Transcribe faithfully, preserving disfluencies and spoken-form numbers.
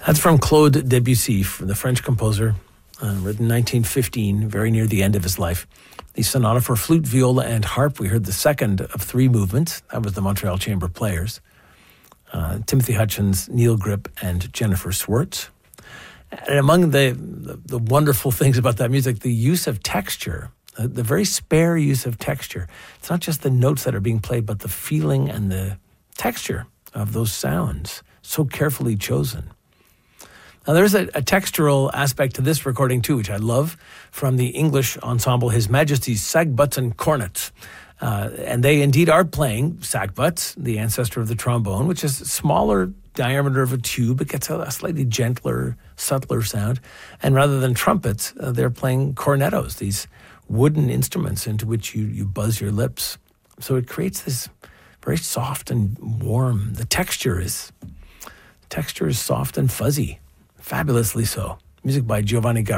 That's from Claude Debussy, the French composer, uh, written in nineteen fifteen, very near the end of his life. The sonata for flute, viola, and harp. We heard the second of three movements. That was the Montreal Chamber Players. Uh, Timothy Hutchins, Neil Grip, and Jennifer Swartz. And among the, the, the wonderful things about that music, the use of texture, the, the very spare use of texture. It's not just the notes that are being played, but the feeling and the texture of those sounds, so carefully chosen. Now, there's a, a textural aspect to this recording, too, which I love, from the English ensemble His Majesty's Sagbutts and Cornets. Uh, and they indeed are playing sagbutts, the ancestor of the trombone, which is a smaller diameter of a tube. It gets a, a slightly gentler, subtler sound. And rather than trumpets, uh, they're playing cornetos, these wooden instruments into which you, you buzz your lips. So it creates this very soft and warm. The texture is, texture is soft and fuzzy. Fabulously so. Music by Giovanni Gar-